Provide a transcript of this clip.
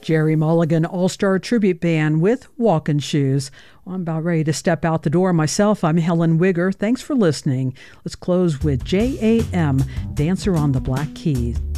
Jerry Mulligan All-Star Tribute Band with Walking Shoes. Well, I'm about ready to step out the door myself. I'm Helen Wigger. Thanks for listening. Let's close with J.A.M., Dancer on the Black Keys.